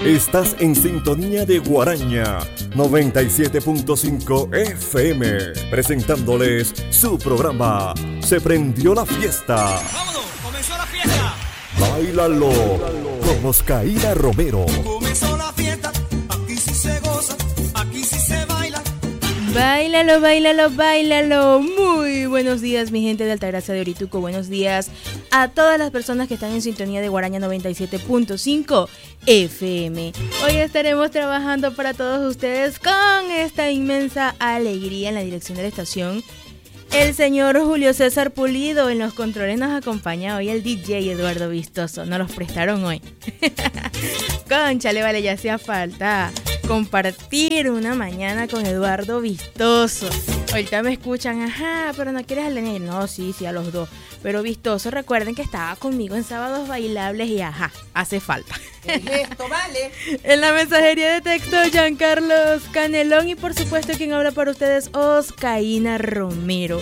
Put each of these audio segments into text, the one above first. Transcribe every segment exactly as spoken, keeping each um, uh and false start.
Estás en sintonía de Guaraña noventa y siete punto cinco F M, presentándoles su programa Se Prendió la Fiesta. ¡Vámonos! ¡Comenzó la fiesta! Báilalo con Oscaína Romero. Comenzó la fiesta, aquí sí se goza, aquí sí se baila. Báilalo, báilalo, báilalo. Muy buenos días, mi gente de Altagracia de Orituco. Buenos días a todas las personas que están en sintonía de Guaraña noventa y siete punto cinco F M. Hoy estaremos trabajando para todos ustedes con esta inmensa alegría. En la dirección de la estación, el señor Julio César Pulido. En los controles nos acompaña hoy el D J Eduardo Vistoso. Nos los prestaron hoy. Cónchale, vale, ya hacía falta compartir una mañana con Eduardo Vistoso. Ahorita me escuchan, ajá, pero no quieres al Daniel. No, sí, sí, a los dos. Pero Vistoso, recuerden que estaba conmigo en Sábados Bailables y ajá, hace falta. Esto vale. En la mensajería de texto, Giancarlos Canelón, y por supuesto quien habla para ustedes, Oscaína Romero.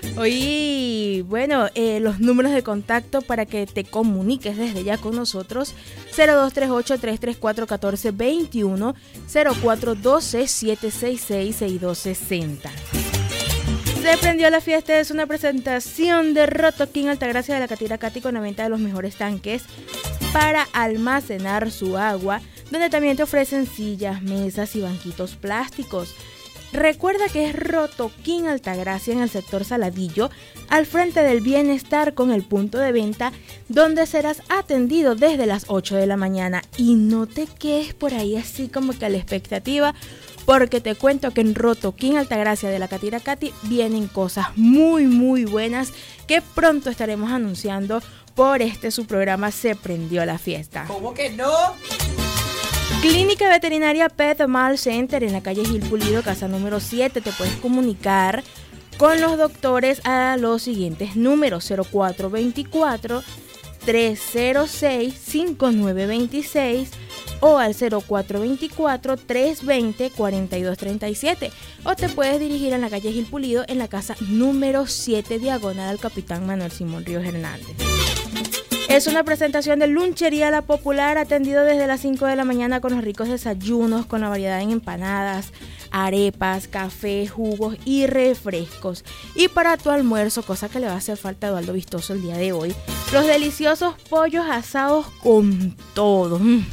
Hoy, bueno, eh, los números de contacto para que te comuniques desde ya con nosotros: cero dos tres ocho, tres tres cuatro, uno cuatro dos uno, cero cuatro uno dos, siete seis seis, seis dos seis cero. Se Prendió la Fiesta es una presentación de Rotoquín Altagracia de la Catira Cati, con la venta de los mejores tanques para almacenar su agua, donde también te ofrecen sillas, mesas y banquitos plásticos. Recuerda que es Rotoquín Altagracia en el sector Saladillo, al frente del Bienestar, con el punto de venta donde serás atendido desde las ocho de la mañana. Y no te quedes por ahí así como que a la expectativa, porque te cuento que en Rotoquín Altagracia de la Catira Cati vienen cosas muy muy buenas que pronto estaremos anunciando por este su programa Se Prendió la Fiesta. ¿Cómo que no? Clínica Veterinaria Pet Mal Center en la calle Gil Pulido, casa número siete. Te puedes comunicar con los doctores a los siguientes números: cero cuatro dos cuatro, tres cero seis, cinco nueve dos seis o al cero cuatro dos cuatro, tres dos cero, cuatro dos tres siete, o te puedes dirigir a la calle Gil Pulido en la casa número siete, diagonal al Capitán Manuel Simón Ríos Hernández. Es una presentación de Lunchería La Popular, atendido desde las cinco de la mañana con los ricos desayunos, con la variedad en empanadas, arepas, café, jugos y refrescos. Y para tu almuerzo, cosa que le va a hacer falta a Eduardo Vistoso el día de hoy, los deliciosos pollos asados con todo. Mm.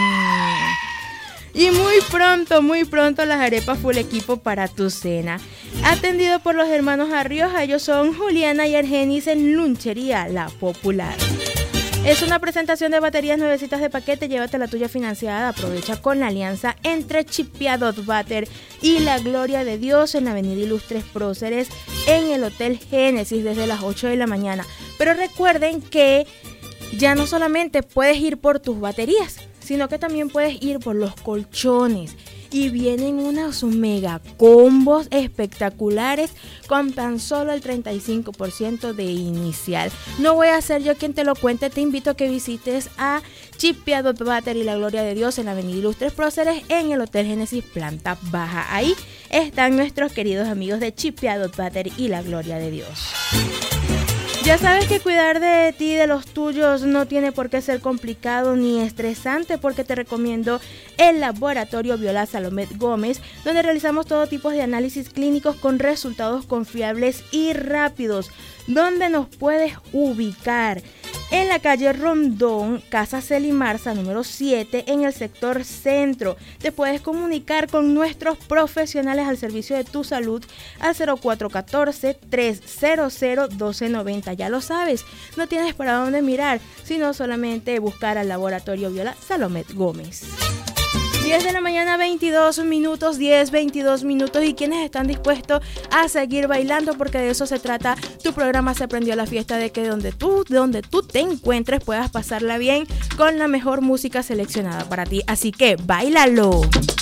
Y muy pronto, muy pronto las arepas full equipo para tu cena. Atendido por los hermanos Arrioja, ellos son Juliana y Argenis en Lunchería La Popular. Es una presentación de baterías nuevecitas de paquete. Llévate la tuya financiada. Aprovecha con la alianza entre Chipiadot Batter y La Gloria de Dios en la avenida Ilustres Próceres, en el Hotel Génesis, desde las ocho de la mañana. Pero recuerden que ya no solamente puedes ir por tus baterías, sino que también puedes ir por los colchones. Y vienen unos mega combos espectaculares con tan solo el treinta y cinco por ciento de inicial. No voy a ser yo quien te lo cuente, te invito a que visites a Chipiadot Batter y La Gloria de Dios en la avenida Ilustres Próceres, en el Hotel Génesis, planta baja. Ahí están nuestros queridos amigos de Chipiadot Batter y La Gloria de Dios. Ya sabes que cuidar de ti y de los tuyos no tiene por qué ser complicado ni estresante, porque te recomiendo el Laboratorio Viola Salomet Gómez, donde realizamos todo tipo de análisis clínicos con resultados confiables y rápidos. ¿Dónde nos puedes ubicar? En la calle Rondón, Casa Celimarza, número siete, en el sector centro. Te puedes comunicar con nuestros profesionales al servicio de tu salud al cero cuatro uno cuatro, tres cero cero, uno dos nueve cero. Ya lo sabes, no tienes para dónde mirar, sino solamente buscar al Laboratorio Viola Salomet Gómez. diez de la mañana, veintidós minutos, diez, veintidós minutos. ¿Y quiénes están dispuestos a seguir bailando? Porque de eso se trata tu programa Se Prendió la Fiesta, de que donde tú, donde tú te encuentres puedas pasarla bien con la mejor música seleccionada para ti. Así que, ¡báilalo!